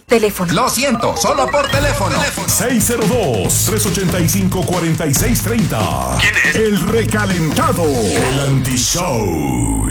Teléfono. Lo siento, solo por teléfono. 602-385-4630. ¿Quién es? El recalentado. El anti-show.